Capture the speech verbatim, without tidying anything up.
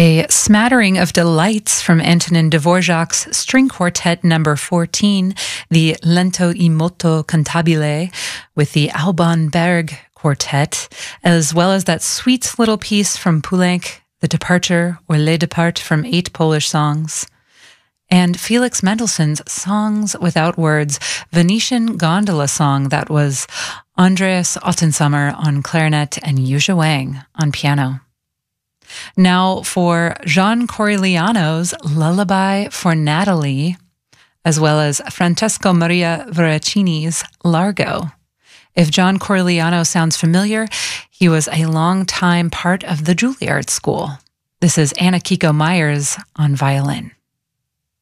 A smattering of delights from Antonin Dvorak's String Quartet number fourteen, the Lento e molto cantabile, with the Alban Berg Quartet, as well as that sweet little piece from Poulenc, The Departure, or Les Depart from Eight Polish Songs, and Felix Mendelssohn's Songs Without Words, Venetian gondola song that was Andreas Ottensummer on clarinet and Yuzha Wang on piano. Now for John Corigliano's Lullaby for Natalie, as well as Francesco Maria Veracini's Largo. If John Corigliano sounds familiar, he was a long-time part of the Juilliard School. This is Anna Kiko Myers on violin.